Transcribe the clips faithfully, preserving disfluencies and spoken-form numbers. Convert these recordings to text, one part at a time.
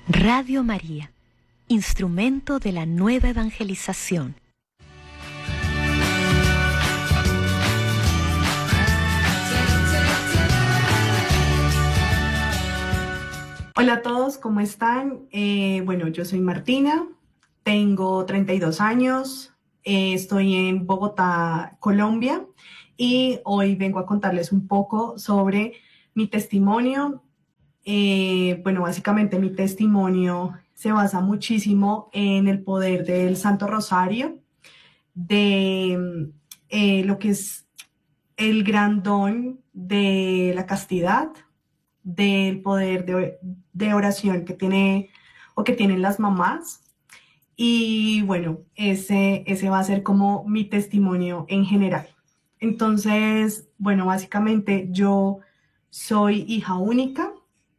Radio María, instrumento de la nueva evangelización. Hola a todos, ¿cómo están? Eh, bueno, yo soy Martina, tengo treinta y dos años, eh, estoy en Bogotá, Colombia, y hoy vengo a contarles un poco sobre mi testimonio. Eh, bueno, básicamente mi testimonio se basa muchísimo en el poder del Santo Rosario, de eh, lo que es el gran don de la castidad, del poder de, de oración que tiene o que tienen las mamás. Y bueno, ese, ese va a ser como mi testimonio en general. Entonces, bueno, básicamente yo soy hija única.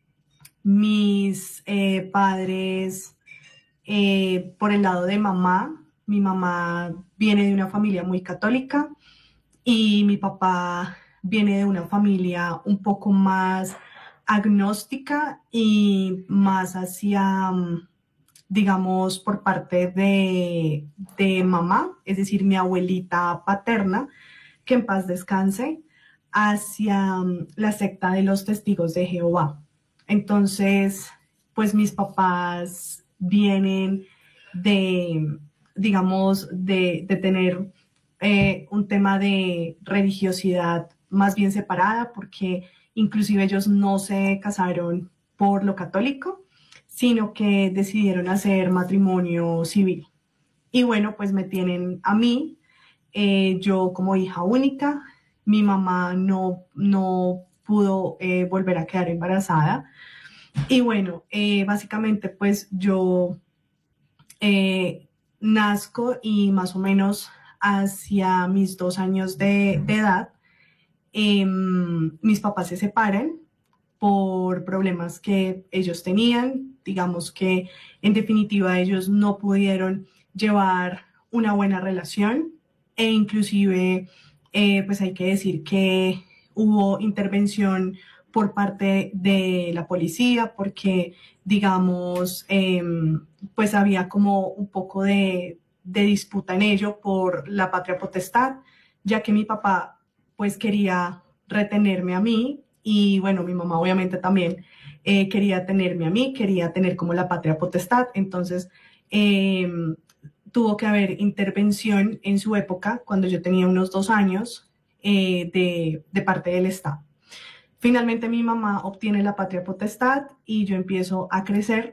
Mis eh, padres, eh, por el lado de mamá, mi mamá viene de una familia muy católica y mi papá viene de una familia un poco más agnóstica y más hacia, digamos, por parte de, de mamá, es decir, mi abuelita paterna, que en paz descanse, hacia la secta de los Testigos de Jehová. Entonces, pues mis papás vienen de, digamos, de, de tener eh, un tema de religiosidad más bien separada, porque inclusive ellos no se casaron por lo católico, sino que decidieron hacer matrimonio civil. Y bueno, pues me tienen a mí, eh, yo como hija única. Mi mamá no, no pudo eh, volver a quedar embarazada. Y bueno, eh, básicamente pues yo eh, nazco y más o menos hacia mis dos años de, de edad, eh, mis papás se separan por problemas que ellos tenían. Digamos que en definitiva ellos no pudieron llevar una buena relación e inclusive eh, pues hay que decir que hubo intervención por parte de la policía porque digamos eh, pues había como un poco de, de disputa en ello por la patria potestad, ya que mi papá pues quería retenerme a mí y bueno, mi mamá obviamente también eh, quería tenerme a mí, quería tener como la patria potestad. Entonces eh, tuvo que haber intervención en su época, cuando yo tenía unos dos años, eh, de, de parte del Estado. Finalmente mi mamá obtiene la patria potestad y yo empiezo a crecer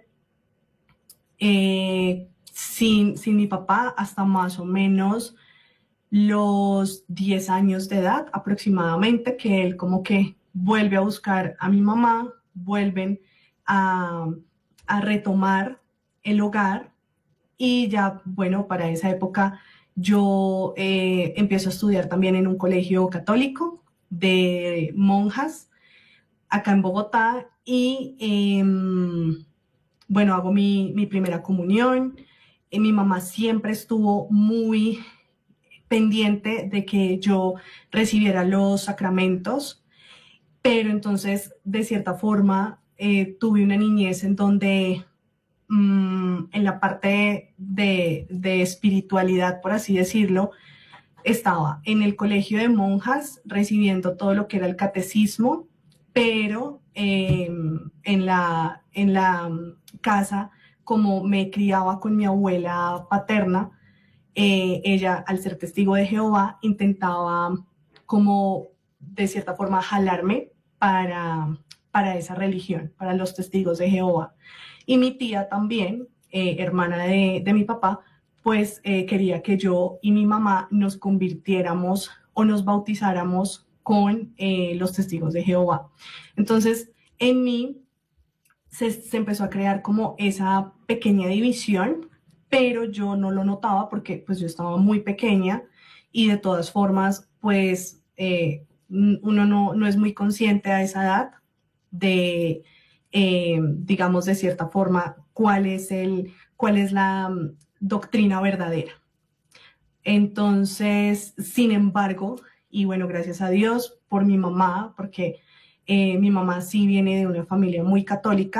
eh, sin, sin mi papá hasta más o menos los diez años de edad aproximadamente, que él como que vuelve a buscar a mi mamá, vuelven a, a retomar el hogar y ya, bueno, para esa época yo eh, empiezo a estudiar también en un colegio católico de monjas acá en Bogotá y eh, bueno, hago mi, mi primera comunión. Y mi mamá siempre estuvo muy pendiente de que yo recibiera los sacramentos, pero entonces de cierta forma eh, tuve una niñez en donde mmm, en la parte de, de espiritualidad, por así decirlo, estaba en el colegio de monjas recibiendo todo lo que era el catecismo, pero eh, en, la, en la casa, como me criaba con mi abuela paterna, eh, ella, al ser testigo de Jehová, intentaba como de cierta forma jalarme para, para esa religión, para los testigos de Jehová. Y mi tía también, eh, hermana de, de mi papá, pues eh, quería que yo y mi mamá nos convirtiéramos o nos bautizáramos con eh, los testigos de Jehová. Entonces, en mí se, se empezó a crear como esa pequeña división, pero yo no lo notaba porque pues yo estaba muy pequeña y de todas formas, pues eh, uno no, no es muy consciente a esa edad de, eh, digamos, de cierta forma, cuál es, el, cuál es la um, doctrina verdadera. Entonces, sin embargo, y bueno, gracias a Dios por mi mamá, porque eh, mi mamá sí viene de una familia muy católica,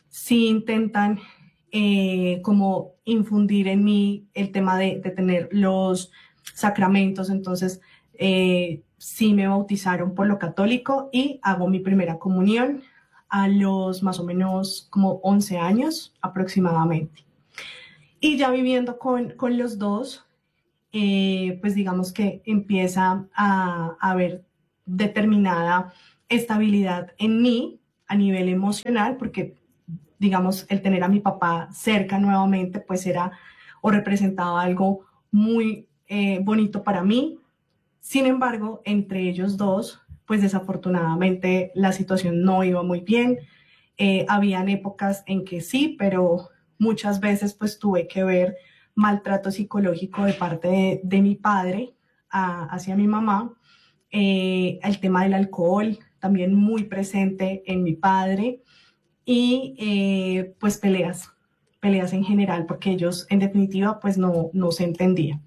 sí intentan eh, como infundir en mí el tema de, de tener los sacramentos. Entonces, eh, sí me bautizaron por lo católico y hago mi primera comunión a los más o menos como once años aproximadamente. Y ya viviendo con, con los dos, eh, pues digamos que empieza a, a haber determinada estabilidad en mí a nivel emocional, porque digamos el tener a mi papá cerca nuevamente, pues era o representaba algo muy eh, bonito para mí. Sin embargo, entre ellos dos, pues desafortunadamente la situación no iba muy bien. Eh, habían épocas en que sí, pero muchas veces pues tuve que ver maltrato psicológico de parte de, de mi padre a, hacia mi mamá. Eh, el tema del alcohol también muy presente en mi padre y eh, pues peleas, peleas en general, porque ellos en definitiva pues no, no se entendían.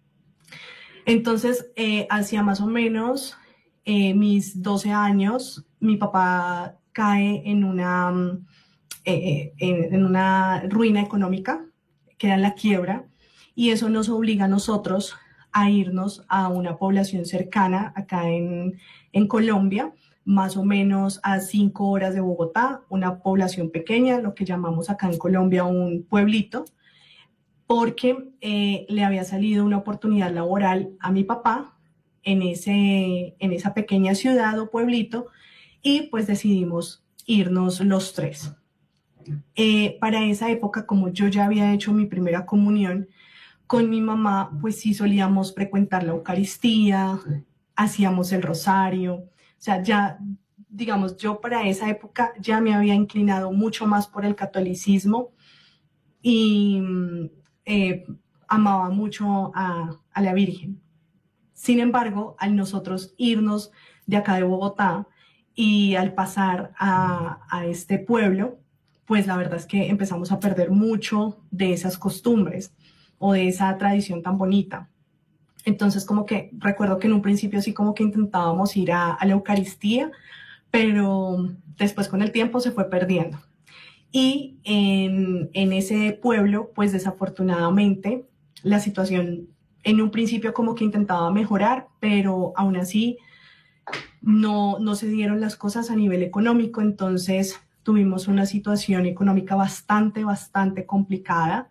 Entonces, eh, hacia más o menos eh, mis doce años, mi papá cae en una, eh, en, en una ruina económica, queda en la quiebra, y eso nos obliga a nosotros a irnos a una población cercana acá en, en Colombia, más o menos a cinco horas de Bogotá, una población pequeña, lo que llamamos acá en Colombia un pueblito, porque eh, le había salido una oportunidad laboral a mi papá en, ese, en esa pequeña ciudad o pueblito y pues decidimos irnos los tres. Eh, para esa época, como yo ya había hecho mi primera comunión con mi mamá, pues sí solíamos frecuentar la Eucaristía, hacíamos el rosario, o sea, ya, digamos, yo para esa época ya me había inclinado mucho más por el catolicismo y eh, amaba mucho a, a la Virgen. Sin embargo, al nosotros irnos de acá de Bogotá y al pasar a, a este pueblo, pues la verdad es que empezamos a perder mucho de esas costumbres o de esa tradición tan bonita. Entonces, como que recuerdo que en un principio sí como que intentábamos ir a, a la Eucaristía, pero después con el tiempo se fue perdiendo. Y en, en ese pueblo, pues desafortunadamente, la situación en un principio como que intentaba mejorar, pero aún así no, no se dieron las cosas a nivel económico, entonces tuvimos una situación económica bastante, bastante complicada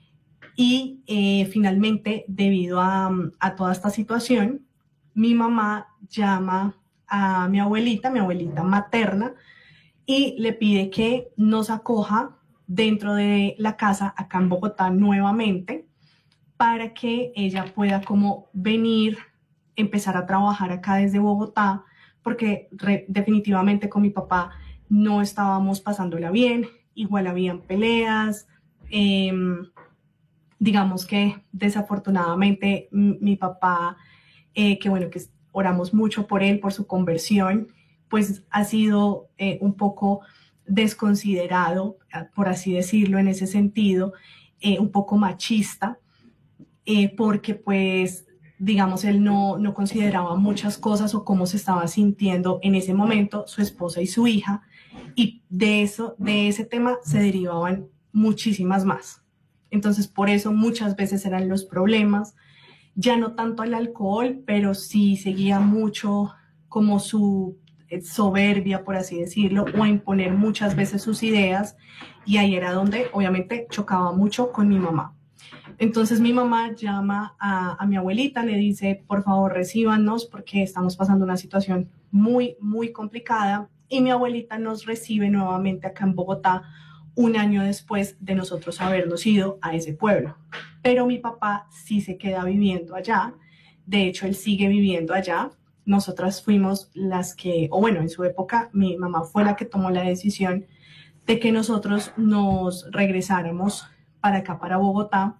y eh, finalmente, debido a, a toda esta situación, mi mamá llama a mi abuelita, mi abuelita materna, y le pide que nos acoja dentro de la casa acá en Bogotá nuevamente para que ella pueda como venir, empezar a trabajar acá desde Bogotá, porque re, definitivamente con mi papá no estábamos pasándola bien, igual habían peleas, eh, digamos que desafortunadamente mi papá, eh, que bueno, que oramos mucho por él, por su conversión, pues ha sido eh, un poco desconsiderado, por así decirlo, en ese sentido, eh, un poco machista, eh, porque pues, digamos, él no, no consideraba muchas cosas o cómo se estaba sintiendo en ese momento su esposa y su hija, y de eso, de ese tema se derivaban muchísimas más. Entonces, por eso muchas veces eran los problemas, ya no tanto el alcohol, pero sí seguía mucho como su soberbia, por así decirlo, o a imponer muchas veces sus ideas, y ahí era donde obviamente chocaba mucho con mi mamá. Entonces mi mamá llama a, a mi abuelita, le dice, por favor, recíbanos porque estamos pasando una situación muy, muy complicada, y mi abuelita nos recibe nuevamente acá en Bogotá un año después de nosotros habernos ido a ese pueblo. Pero mi papá sí se queda viviendo allá, de hecho él sigue viviendo allá. Nosotras fuimos las que, o bueno, en su época mi mamá fue la que tomó la decisión de que nosotros nos regresáramos para acá, para Bogotá,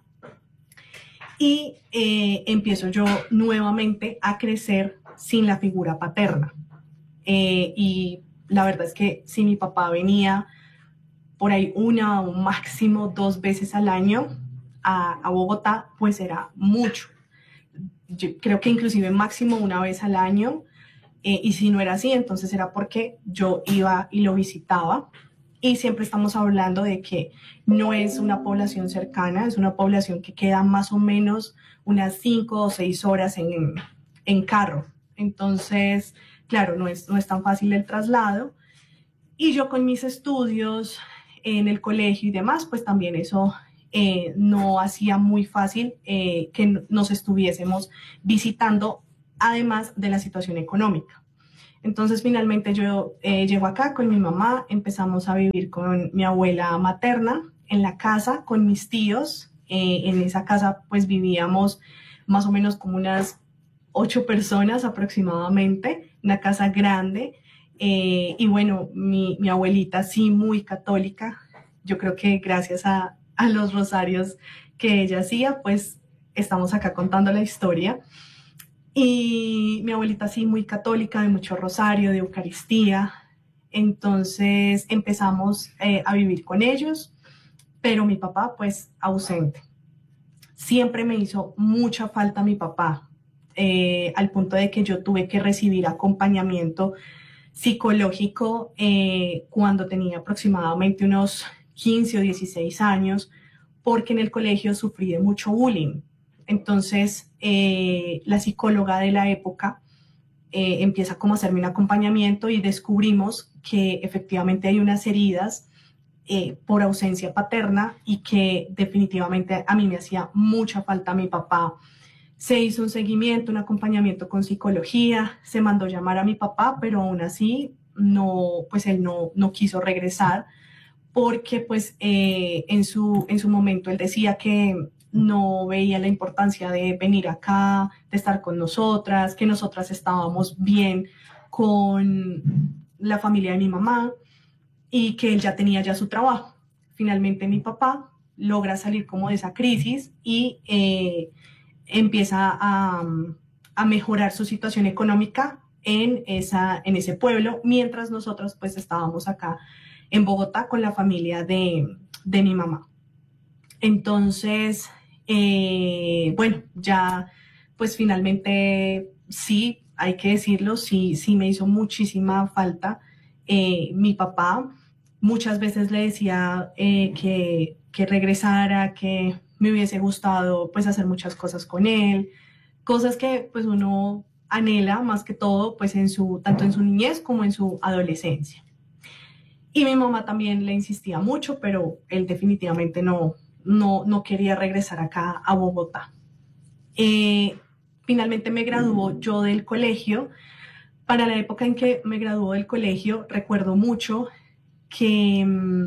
y eh, empiezo yo nuevamente a crecer sin la figura paterna. Eh, y la verdad es que si mi papá venía por ahí una o máximo dos veces al año a, a Bogotá, pues era mucho. Yo creo que inclusive máximo una vez al año, eh, y si no era así, entonces era porque yo iba y lo visitaba, y siempre estamos hablando de que no es una población cercana, es una población que queda más o menos unas cinco o seis horas en, en carro. Entonces, claro, no es, no es tan fácil el traslado. Y yo con mis estudios en el colegio y demás, pues también eso eh, no hacía muy fácil eh, que nos estuviésemos visitando, además de la situación económica. Entonces finalmente yo eh, llego acá con mi mamá, empezamos a vivir con mi abuela materna en la casa, con mis tíos. Eh, en esa casa pues vivíamos más o menos como unas ocho personas aproximadamente, una casa grande. Eh, y bueno, mi, mi abuelita sí muy católica, yo creo que gracias a, a los rosarios que ella hacía, pues estamos acá contando la historia. Y mi abuelita sí muy católica, de mucho rosario, de Eucaristía. Entonces empezamos eh, a vivir con ellos, pero mi papá pues ausente. Siempre me hizo mucha falta mi papá, eh, al punto de que yo tuve que recibir acompañamiento psicológico eh, cuando tenía aproximadamente unos quince o dieciséis años, porque en el colegio sufrí de mucho bullying. Entonces, eh, la psicóloga de la época eh, empieza como a hacerme un acompañamiento y descubrimos que efectivamente hay unas heridas eh, por ausencia paterna y que definitivamente a mí me hacía mucha falta mi papá. Se hizo un seguimiento, un acompañamiento con psicología, se mandó llamar a mi papá, pero aún así no, pues él no, no quiso regresar porque pues eh, en, su, en su momento él decía que no veía la importancia de venir acá, de estar con nosotras, que nosotras estábamos bien con la familia de mi mamá y que él ya tenía ya su trabajo. Finalmente mi papá logra salir como de esa crisis y eh, empieza a, a mejorar su situación económica en, esa, en ese pueblo, mientras nosotros pues estábamos acá en Bogotá con la familia de, de mi mamá. Entonces, eh, bueno, ya pues finalmente sí, hay que decirlo, sí, sí me hizo muchísima falta eh, mi papá. Muchas veces le decía eh, que, que regresara, que me hubiese gustado pues hacer muchas cosas con él, cosas que pues uno anhela más que todo pues en su, tanto en su niñez como en su adolescencia. Y mi mamá también le insistía mucho, pero él definitivamente no, no, no quería regresar acá a Bogotá. Eh, finalmente me graduó yo del colegio. Para la época en que me graduó del colegio, recuerdo mucho que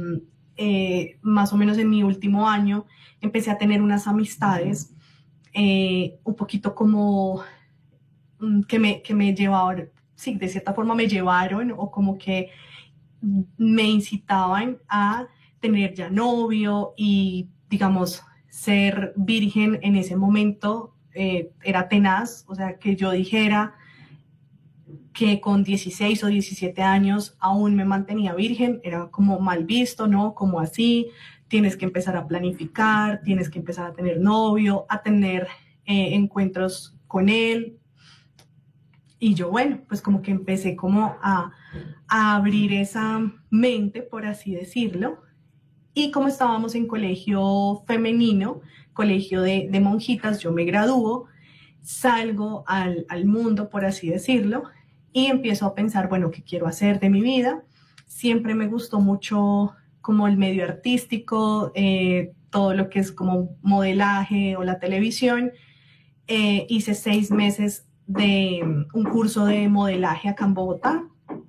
eh, más o menos en mi último año empecé a tener unas amistades eh, un poquito como que me, que me llevaron, sí, de cierta forma me llevaron o como que me incitaban a tener ya novio y, digamos, ser virgen en ese momento eh, era tenaz, o sea, que yo dijera que con dieciséis o diecisiete años aún me mantenía virgen, era como mal visto, ¿no? Como así, tienes que empezar a planificar, tienes que empezar a tener novio, a tener eh, encuentros con él. Y yo, bueno, pues como que empecé como a, a abrir esa mente, por así decirlo. Y como estábamos en colegio femenino, colegio de, de monjitas, yo me gradúo, salgo al, al mundo, por así decirlo, y empiezo a pensar, bueno, ¿qué quiero hacer de mi vida? Siempre me gustó mucho como el medio artístico, eh, todo lo que es como modelaje o la televisión. Eh, hice seis meses de un curso de modelaje acá en Bogotá.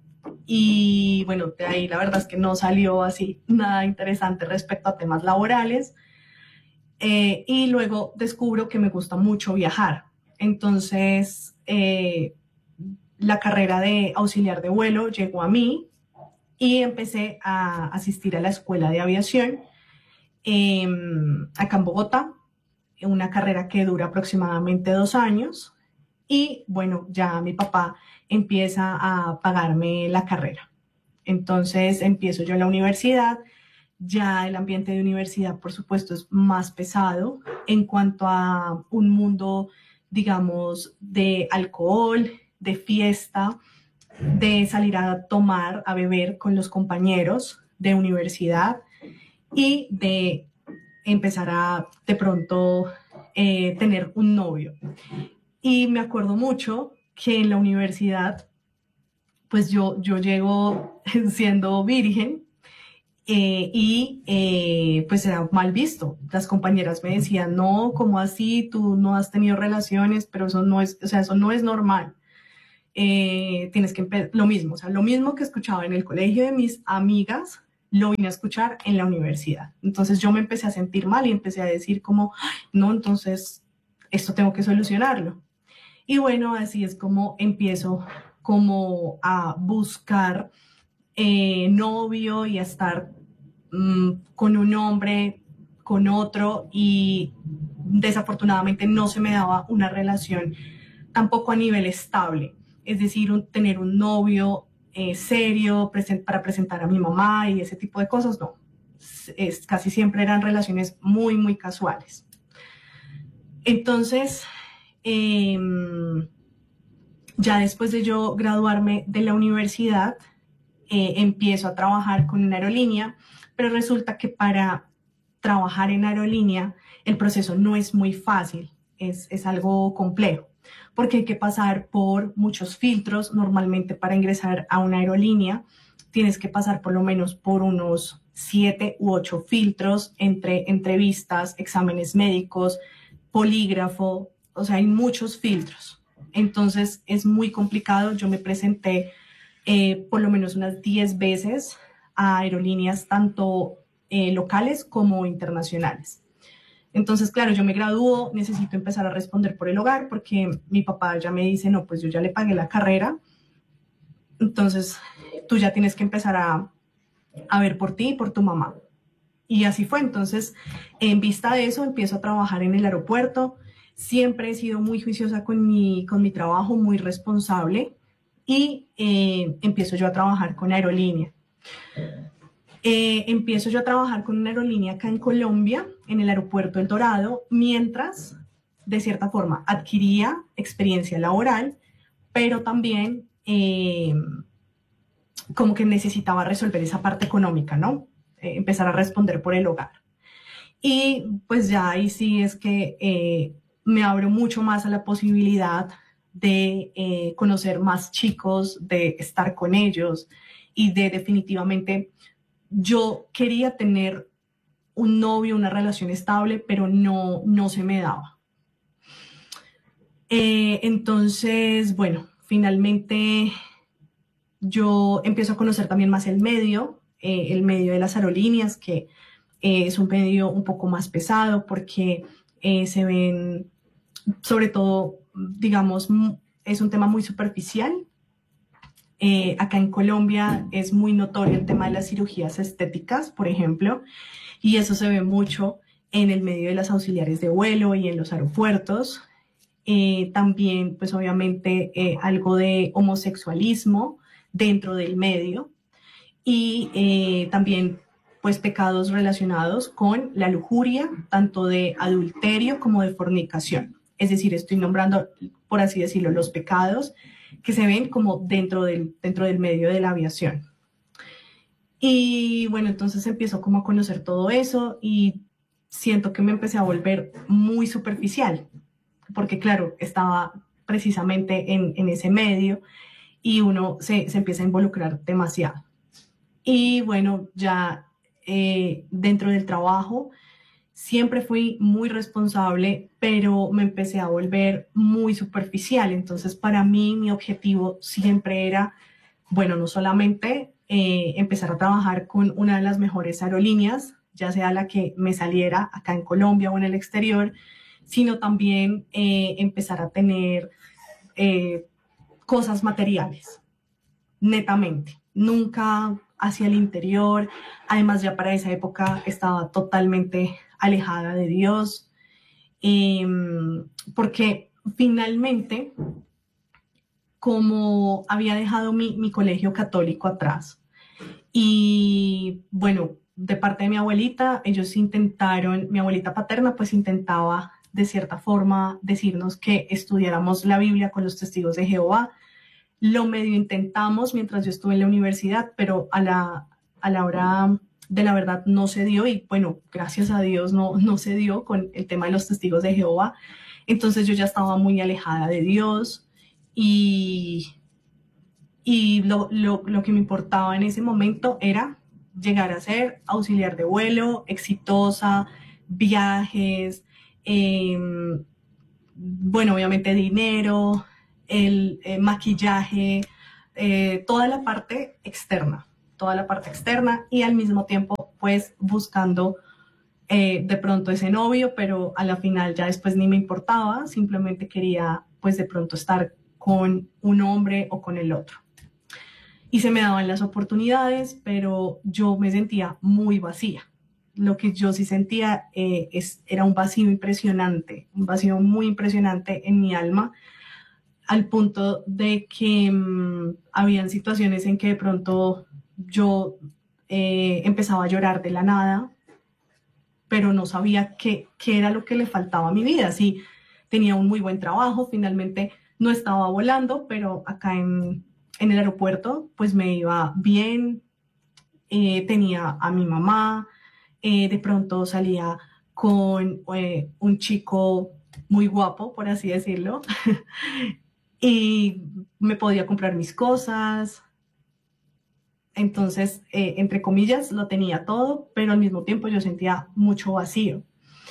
Y bueno, de ahí la verdad es que no salió así nada interesante respecto a temas laborales. Eh, y luego descubro que me gusta mucho viajar. Entonces, eh, la carrera de auxiliar de vuelo llegó a mí y empecé a asistir a la escuela de aviación eh, acá en Bogotá, una carrera que dura aproximadamente dos años. Y bueno, ya mi papá empieza a pagarme la carrera. Entonces empiezo yo en la universidad. Ya el ambiente de universidad, por supuesto, es más pesado en cuanto a un mundo, digamos, de alcohol, de fiesta, de salir a tomar, a beber con los compañeros. de universidad y de empezar a de pronto eh, tener un novio. Y me acuerdo mucho que en la universidad, pues yo, yo llego siendo virgen eh, y eh, pues era mal visto. Las compañeras me decían, no, ¿cómo así? Tú no has tenido relaciones, pero eso no es, o sea, eso no es normal. Eh, tienes que empezar, lo mismo, o sea, lo mismo que escuchaba en el colegio de mis amigas, lo vine a escuchar en la universidad. Entonces yo me empecé a sentir mal y empecé a decir como, no, entonces esto tengo que solucionarlo. Y bueno, así es como empiezo como a buscar eh, novio y a estar mmm, con un hombre, con otro, y desafortunadamente no se me daba una relación tampoco a nivel estable, es decir, un, tener un novio eh, serio present, para presentar a mi mamá y ese tipo de cosas, no. Es, casi siempre eran relaciones muy, muy casuales. Entonces, eh, ya después de yo graduarme de la universidad, eh, empiezo a trabajar con una aerolínea, pero resulta que para trabajar en aerolínea el proceso no es muy fácil, es, es algo complejo, porque hay que pasar por muchos filtros. Normalmente para ingresar a una aerolínea tienes que pasar por lo menos por unos siete u ocho filtros entre entrevistas, exámenes médicos, polígrafo, o sea, hay muchos filtros. Entonces es muy complicado. Yo me presenté eh, por lo menos unas diez veces a aerolíneas tanto eh, locales como internacionales. Entonces, claro, yo me gradúo, necesito empezar a responder por el hogar porque mi papá ya me dice, no, pues yo ya le pagué la carrera, entonces tú ya tienes que empezar a, a ver por ti y por tu mamá. Y así fue. Entonces, en vista de eso, empiezo a trabajar en el aeropuerto. Siempre he sido muy juiciosa con mi, con mi trabajo, muy responsable, y eh, empiezo yo a trabajar con aerolínea. Eh, empiezo yo a trabajar con una aerolínea acá en Colombia, en el aeropuerto El Dorado, mientras, de cierta forma, adquiría experiencia laboral, pero también eh, como que necesitaba resolver esa parte económica, ¿no? Eh, empezar a responder por el hogar. Y pues ya ahí sí es que eh, me abro mucho más a la posibilidad de eh, conocer más chicos, de estar con ellos y de definitivamente, yo quería tener un novio, una relación estable, pero no, no se me daba. Eh, entonces, bueno, finalmente yo empiezo a conocer también más el medio, eh, el medio de las aerolíneas, que eh, es un medio un poco más pesado porque eh, se ven, sobre todo, digamos, es un tema muy superficial. Eh, acá en Colombia es muy notorio el tema de las cirugías estéticas, por ejemplo, y eso se ve mucho en el medio de las auxiliares de vuelo y en los aeropuertos. Eh, también, pues obviamente, eh, algo de homosexualismo dentro del medio y eh, también, pues, pecados relacionados con la lujuria, tanto de adulterio como de fornicación. Es decir, estoy nombrando, por así decirlo, los pecados que se ven como dentro del, dentro del medio de la aviación. Y bueno, entonces empiezo como a conocer todo eso y siento que me empecé a volver muy superficial, porque claro, estaba precisamente en, en ese medio y uno se, se empieza a involucrar demasiado. Y bueno, ya eh, dentro del trabajo siempre fui muy responsable, pero me empecé a volver muy superficial. Entonces, para mí, mi objetivo siempre era, bueno, no solamente eh, empezar a trabajar con una de las mejores aerolíneas, ya sea la que me saliera acá en Colombia o en el exterior, sino también eh, empezar a tener eh, cosas materiales, netamente. Nunca hacia el interior. Además, ya para esa época estaba totalmente alejada de Dios, eh, porque finalmente, como había dejado mi, mi colegio católico atrás, y bueno, de parte de mi abuelita, ellos intentaron, mi abuelita paterna pues intentaba de cierta forma decirnos que estudiáramos la Biblia con los testigos de Jehová. Lo medio intentamos mientras yo estuve en la universidad, pero a la, a la hora de la verdad no se dio y bueno, gracias a Dios no, no se dio con el tema de los testigos de Jehová. Entonces yo ya estaba muy alejada de Dios y, y lo, lo, lo que me importaba en ese momento era llegar a ser auxiliar de vuelo, exitosa, viajes, eh, bueno, obviamente dinero, el eh, maquillaje, eh, toda la parte externa, toda la parte externa y al mismo tiempo pues buscando eh, de pronto ese novio, pero a la final ya después ni me importaba, simplemente quería pues de pronto estar con un hombre o con el otro. Y se me daban las oportunidades, pero yo me sentía muy vacía. Lo que yo sí sentía eh, es, era un vacío impresionante, un vacío muy impresionante en mi alma, al punto de que mmm, habían situaciones en que de pronto yo eh, empezaba a llorar de la nada, pero no sabía qué, qué era lo que le faltaba a mi vida. Sí, tenía un muy buen trabajo, finalmente no estaba volando, pero acá en, en el aeropuerto pues me iba bien, eh, tenía a mi mamá, eh, de pronto salía con eh, un chico muy guapo, por así decirlo, y me podía comprar mis cosas. Entonces, eh, entre comillas, lo tenía todo, pero al mismo tiempo yo sentía mucho vacío.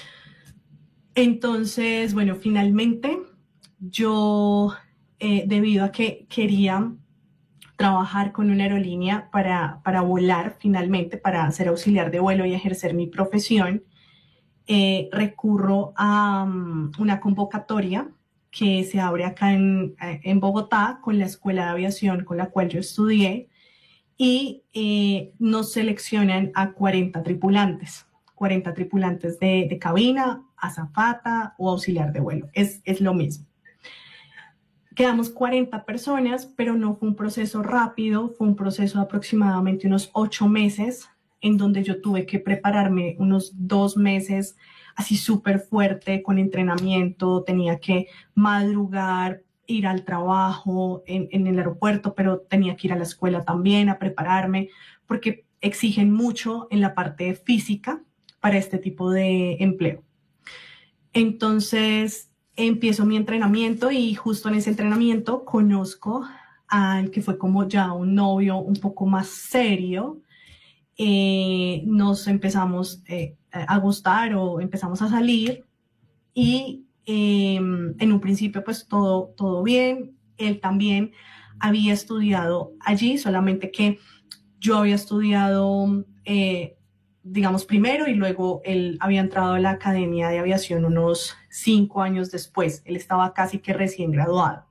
Entonces, bueno, finalmente yo, eh, debido a que quería trabajar con una aerolínea para, para volar finalmente, para ser auxiliar de vuelo y ejercer mi profesión, eh, recurro a um, una convocatoria que se abre acá en, en Bogotá con la escuela de aviación con la cual yo estudié y eh, nos seleccionan a cuarenta tripulantes, cuarenta tripulantes de, de cabina, azafata o auxiliar de vuelo, es, es lo mismo. Quedamos cuarenta personas, pero no fue un proceso rápido, fue un proceso de aproximadamente unos ocho meses, en donde yo tuve que prepararme unos dos meses así súper fuerte con entrenamiento, tenía que madrugar, ir al trabajo en, en el aeropuerto, pero tenía que ir a la escuela también a prepararme, porque exigen mucho en la parte física para este tipo de empleo. Entonces empiezo mi entrenamiento y justo en ese entrenamiento conozco al que fue como ya un novio un poco más serio. Eh, nos empezamos eh, a gustar o empezamos a salir y eh, en un principio pues todo, todo bien. Él también había estudiado allí, solamente que yo había estudiado eh, digamos primero y luego él había entrado a la academia de aviación unos cinco años después. Él estaba casi que recién graduado.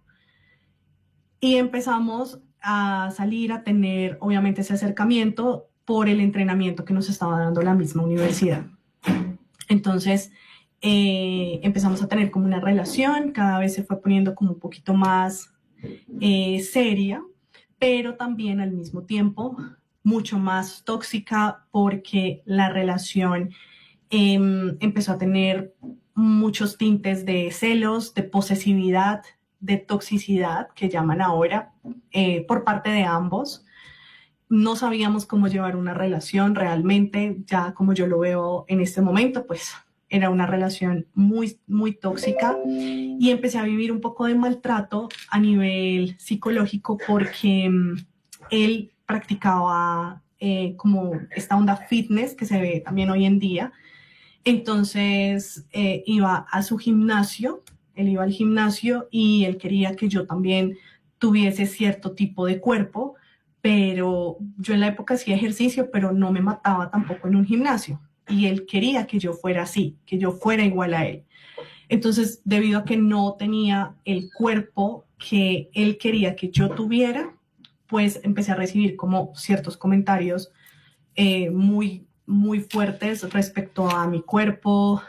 Y empezamos a salir, a tener obviamente ese acercamiento por el entrenamiento que nos estaba dando la misma universidad. Entonces eh, empezamos a tener como una relación, cada vez se fue poniendo como un poquito más eh, seria, pero también al mismo tiempo mucho más tóxica porque la relación eh, empezó a tener muchos tintes de celos, de posesividad, de toxicidad, que llaman ahora, eh, por parte de ambos. No sabíamos cómo llevar una relación realmente, ya como yo lo veo en este momento, pues era una relación muy, muy tóxica y empecé a vivir un poco de maltrato a nivel psicológico porque um, él practicaba eh, como esta onda fitness que se ve también hoy en día. Entonces eh, iba a su gimnasio, él iba al gimnasio y él quería que yo también tuviese cierto tipo de cuerpo, pero yo en la época hacía ejercicio, pero no me mataba tampoco en un gimnasio. Y él quería que yo fuera así, que yo fuera igual a él. Entonces, debido a que no tenía el cuerpo que él quería que yo tuviera, pues empecé a recibir como ciertos comentarios eh, muy, muy fuertes respecto a mi cuerpo,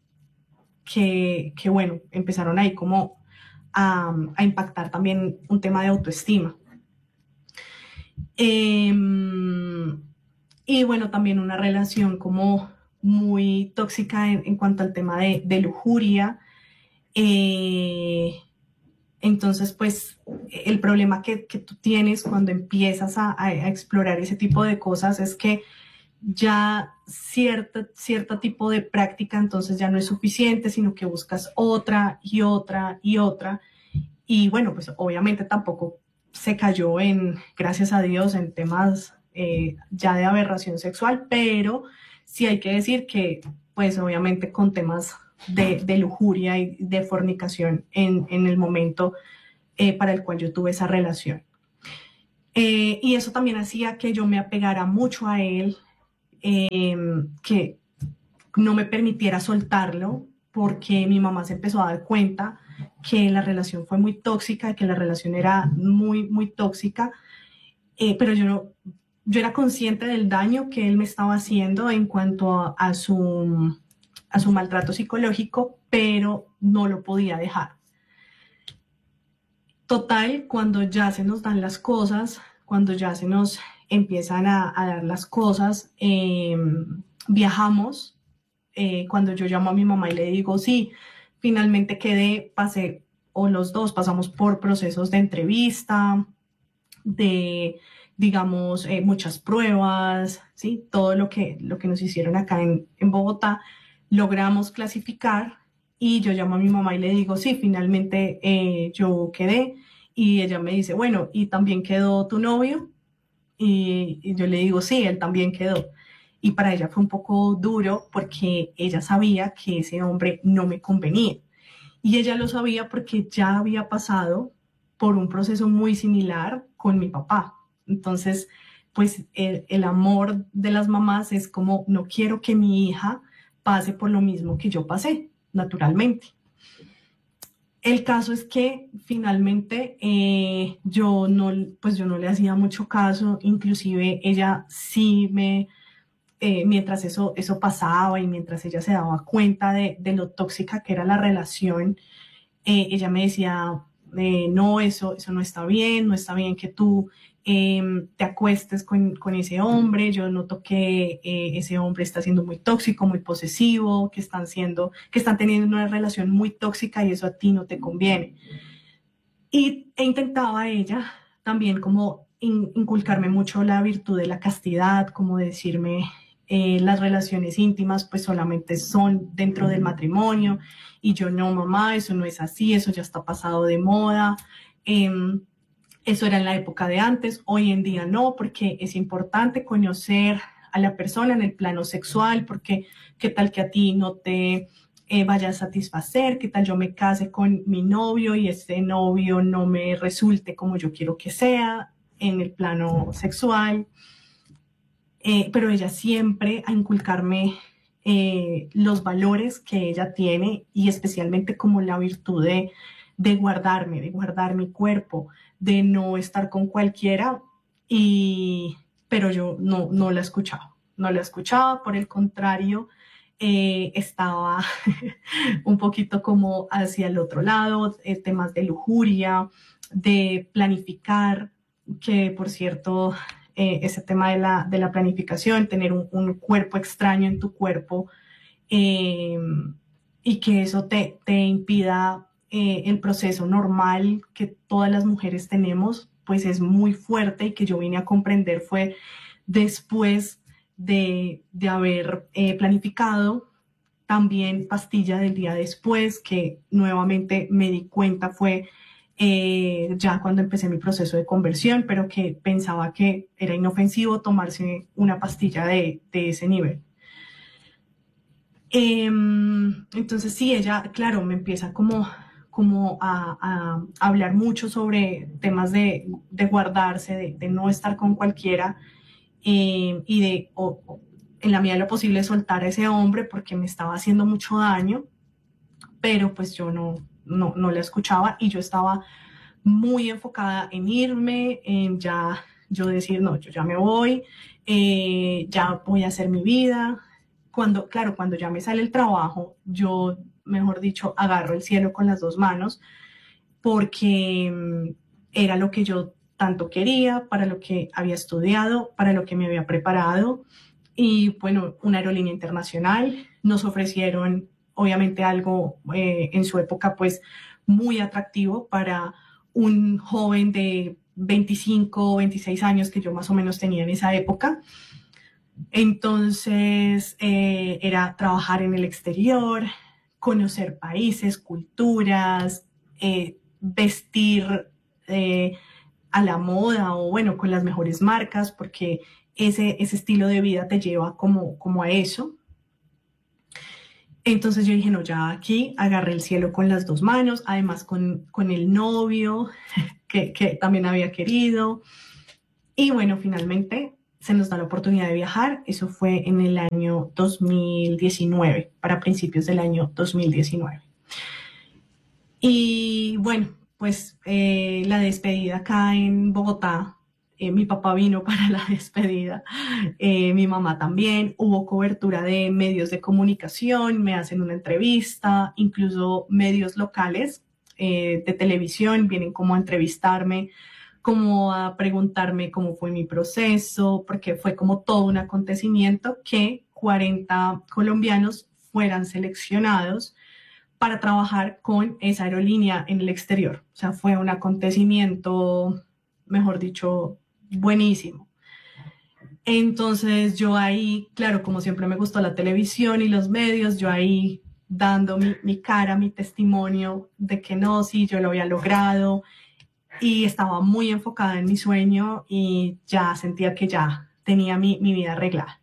que, que bueno, empezaron ahí como a, a impactar también un tema de autoestima. Eh, y bueno, también una relación como muy tóxica en, en cuanto al tema de, de lujuria. Eh, Entonces, pues el problema que, que tú tienes cuando empiezas a, a, a explorar ese tipo de cosas es que ya cierto, cierto tipo de práctica entonces ya no es suficiente, sino que buscas otra y otra y otra. Y bueno, pues obviamente tampoco se cayó en, gracias a Dios, en temas eh, ya de aberración sexual, pero sí hay que decir que pues obviamente con temas de, de lujuria y de fornicación en, en el momento eh, para el cual yo tuve esa relación. Eh, y eso también hacía que yo me apegara mucho a él, eh, que no me permitiera soltarlo, porque mi mamá se empezó a dar cuenta que la relación fue muy tóxica, que la relación era muy, muy tóxica, eh, pero yo, no, yo era consciente del daño que él me estaba haciendo en cuanto a, a, su, a su maltrato psicológico, pero no lo podía dejar. Total, cuando ya se nos dan las cosas, cuando ya se nos empiezan a, a dar las cosas, eh, viajamos. Eh, cuando yo llamo a mi mamá y le digo, sí, finalmente quedé, pasé, o los dos pasamos por procesos de entrevista, de, digamos, eh, muchas pruebas, ¿sí? Todo lo que, lo que nos hicieron acá en, en Bogotá, logramos clasificar y yo llamo a mi mamá y le digo, sí, finalmente eh, yo quedé. Y ella me dice, bueno, ¿y también quedó tu novio? Y, y yo le digo, sí, él también quedó. Y para ella fue un poco duro porque ella sabía que ese hombre no me convenía. Y ella lo sabía porque ya había pasado por un proceso muy similar con mi papá. Entonces, pues el, el amor de las mamás es como, no quiero que mi hija pase por lo mismo que yo pasé, naturalmente. El caso es que finalmente eh, yo, no, pues yo no le hacía mucho caso, inclusive ella sí me, eh, mientras eso, eso pasaba y mientras ella se daba cuenta de, de lo tóxica que era la relación, eh, ella me decía, eh, no, eso, eso no está bien, no está bien que tú eh, te acuestes con, con, ese hombre, yo noto que eh, ese hombre está siendo muy tóxico, muy posesivo, que están, siendo, que están teniendo una relación muy tóxica y eso a ti no te conviene. Y e intentaba ella también como in, inculcarme mucho la virtud de la castidad, como decirme, eh, las relaciones íntimas pues solamente son dentro del matrimonio, y yo no, mamá, eso no es así, eso ya está pasado de moda, eh, eso era en la época de antes, hoy en día no, porque es importante conocer a la persona en el plano sexual, porque qué tal que a ti no te eh, vaya a satisfacer, qué tal yo me case con mi novio y ese novio no me resulte como yo quiero que sea en el plano sexual. Eh, pero ella siempre a inculcarme eh, los valores que ella tiene y especialmente como la virtud de, de guardarme, de guardar mi cuerpo, de no estar con cualquiera, y, pero yo no, no la escuchaba, no la escuchaba, por el contrario, eh, estaba un poquito como hacia el otro lado, eh, temas de lujuria, de planificar, que por cierto, eh, ese tema de la, de la planificación, tener un, un cuerpo extraño en tu cuerpo, eh, y que eso te, te impida eh, el proceso normal que todas las mujeres tenemos, pues es muy fuerte, y que yo vine a comprender fue después de, de haber eh, planificado. También pastilla del día después, que nuevamente me di cuenta fue eh, ya cuando empecé mi proceso de conversión, pero que pensaba que era inofensivo tomarse una pastilla de, de ese nivel. Eh, entonces sí, ella, claro, me empieza como, como a, a, hablar mucho sobre temas de, de guardarse, de, de no estar con cualquiera, eh, y de, o, o, en la medida de lo posible, soltar a ese hombre porque me estaba haciendo mucho daño, pero pues yo no, no, no la escuchaba, y yo estaba muy enfocada en irme, en ya yo decir, no, yo ya me voy, eh, ya voy a hacer mi vida. Cuando, claro, cuando ya me sale el trabajo, yo, mejor dicho, agarro el cielo con las dos manos, porque um, era lo que yo tanto quería, para lo que había estudiado, para lo que me había preparado. Y bueno, una aerolínea internacional, nos ofrecieron obviamente algo eh, en su época pues muy atractivo para un joven de veinticinco o veintiséis años que yo más o menos tenía en esa época. Entonces eh, era trabajar en el exterior, conocer países, culturas, eh, vestir eh, a la moda o bueno, con las mejores marcas, porque ese, ese estilo de vida te lleva como, como a eso. Entonces yo dije, no, ya aquí agarré el cielo con las dos manos, además con, con el novio que, que también había querido. Y bueno, finalmente se nos da la oportunidad de viajar. Eso fue en el año dos mil diecinueve, para principios del año dos mil diecinueve. Y bueno, pues eh, la despedida acá en Bogotá, eh, mi papá vino para la despedida, eh, mi mamá también, hubo cobertura de medios de comunicación, me hacen una entrevista, incluso medios locales eh, de televisión vienen como a entrevistarme, como a preguntarme cómo fue mi proceso, porque fue como todo un acontecimiento que cuarenta colombianos fueran seleccionados para trabajar con esa aerolínea en el exterior. O sea, fue un acontecimiento, mejor dicho, buenísimo. Entonces yo ahí, claro, como siempre me gustó la televisión y los medios, yo ahí dando mi, mi cara, mi testimonio de que no, sí, yo lo había logrado y estaba muy enfocada en mi sueño y ya sentía que ya tenía mi, mi vida arreglada.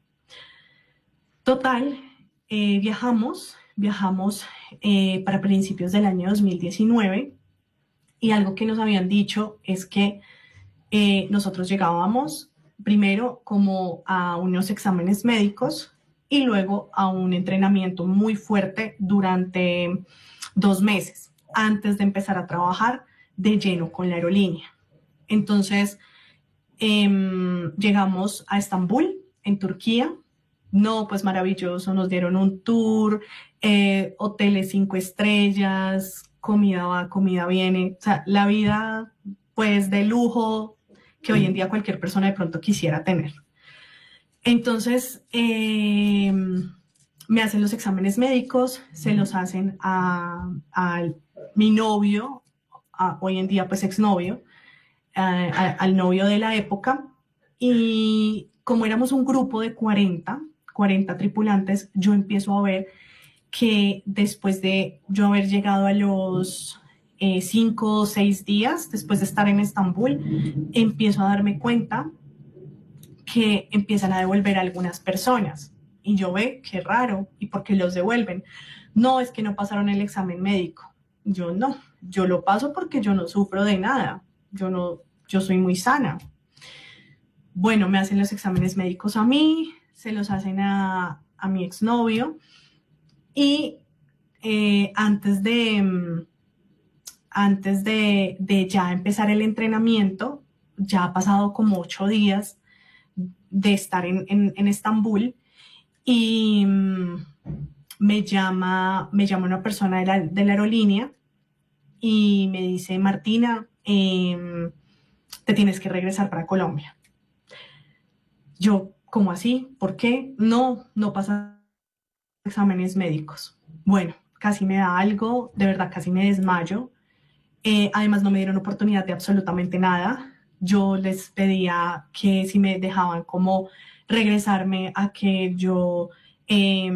Total, eh, viajamos, viajamos eh, para principios del año dos mil diecinueve y algo que nos habían dicho es que eh, nosotros llegábamos primero como a unos exámenes médicos y luego a un entrenamiento muy fuerte durante dos meses antes de empezar a trabajar de lleno con la aerolínea. Entonces, eh, llegamos a Estambul, en Turquía. No, pues maravilloso, nos dieron un tour, eh, hoteles cinco estrellas, comida va, comida viene, o sea, la vida pues de lujo que hoy en día cualquier persona de pronto quisiera tener. Entonces, eh, me hacen los exámenes médicos, se los hacen a, a mi novio, a, hoy en día pues exnovio, a, a, al novio de la época, y como éramos un grupo de cuarenta, cuarenta tripulantes, yo empiezo a ver que después de yo haber llegado a los eh, cinco o seis días, después de estar en Estambul, empiezo a darme cuenta que empiezan a devolver a algunas personas. Y yo ve, qué raro, ¿y por qué los devuelven? No, es que no pasaron el examen médico. Yo no, yo lo paso porque yo no sufro de nada, yo no, yo soy muy sana. Bueno, me hacen los exámenes médicos a mí, se los hacen a, a mi exnovio y eh, antes de, antes de, de ya empezar el entrenamiento, ya ha pasado como ocho días de estar en, en, en Estambul y um, me llama, me llama una persona de la, de la aerolínea y me dice, Martina, eh, te tienes que regresar para Colombia. Yo, ¿cómo así? ¿Por qué? No, no pasa exámenes médicos. Bueno, casi me da algo, de verdad casi me desmayo. Eh, además no me dieron oportunidad de absolutamente nada. Yo les pedía que si me dejaban como regresarme a que yo eh,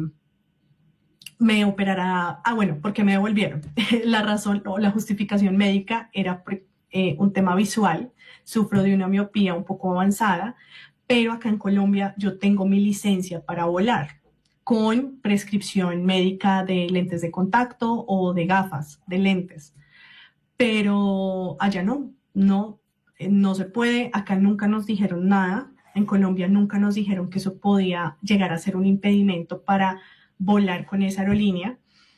me operara. Ah, bueno, porque me devolvieron. La razón o la justificación médica era eh, un tema visual. Sufro de una miopía un poco avanzada, pero acá en Colombia yo tengo mi licencia para volar con prescripción médica de lentes de contacto o de gafas de lentes. Pero allá no, no, no se puede, acá nunca nos dijeron nada, en Colombia nunca nos dijeron que eso podía llegar a ser un impedimento para volar con esa aerolínea.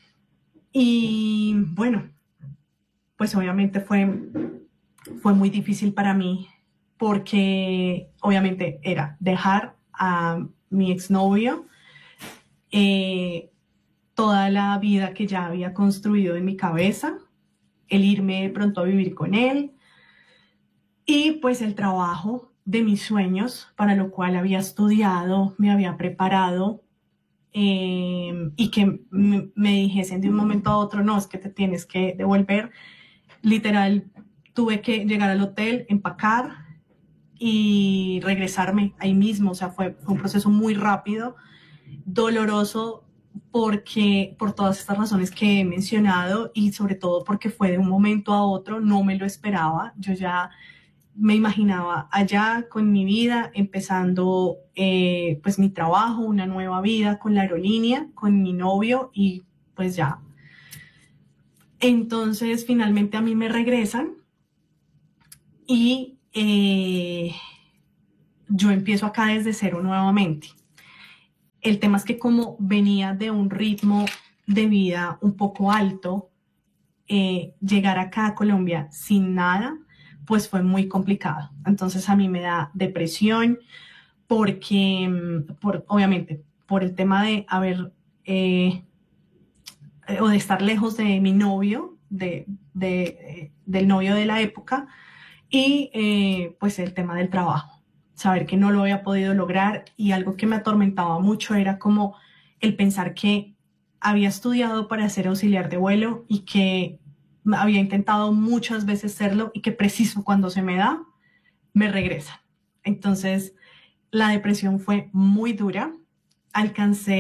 Y bueno, pues obviamente fue, fue muy difícil para mí porque obviamente era dejar a mi exnovio, eh, toda la vida que ya había construido en mi cabeza, el irme de pronto a vivir con él y pues el trabajo de mis sueños para lo cual había estudiado, me había preparado eh, y que me, me dijesen de un momento a otro, no, es que te tienes que devolver. Literal, tuve que llegar al hotel, empacar y regresarme ahí mismo. O sea, fue, fue un proceso muy rápido, doloroso, porque por todas estas razones que he mencionado y sobre todo porque fue de un momento a otro, no me lo esperaba. Yo ya me imaginaba allá con mi vida, empezando eh, pues mi trabajo, una nueva vida con la aerolínea, con mi novio y pues ya. Entonces finalmente a mí me regresan y eh, yo empiezo acá desde cero nuevamente. El tema es que como venía de un ritmo de vida un poco alto, eh, llegar acá a Colombia sin nada, pues fue muy complicado. Entonces a mí me da depresión porque, por, obviamente, por el tema de haber, eh, o de estar lejos de mi novio, de, de, del novio de la época, y eh, pues el tema del trabajo, saber que no lo había podido lograr, y algo que me atormentaba mucho era como el pensar que había estudiado para ser auxiliar de vuelo y que había intentado muchas veces serlo y que preciso cuando se me da, me regresan. Entonces, la depresión fue muy dura. Alcancé